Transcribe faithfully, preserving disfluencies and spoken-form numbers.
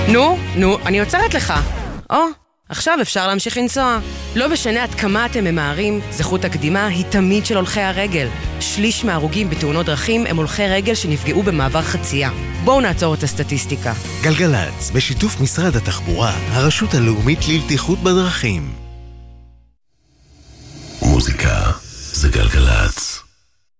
נו, נו, אני עוצרת לך. או, עכשיו אפשר להמשיך לנסוע. לא משנה עד כמה אתם ממהרים, זכות הקדימה היא תמיד של הולכי הרגל. שליש מההרוגים בתאונות דרכים הם הולכי רגל שנפגעו במעבר חצייה. בואו נעצור את הסטטיסטיקה. גלגלץ, בשיתוף משרד התחבורה, הרשות הלאומית לבטיחות בדרכים. מוזיקה זה גלגלץ.